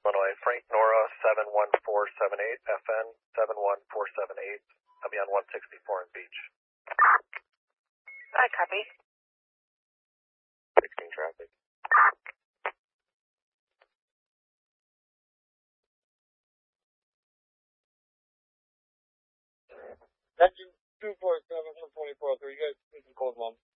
Illinois, Frank Nora 71478, FN 71478. I'll be on 164 in Beach. I copy. 16 traffic. Engine 247, 124, you guys taking code 1.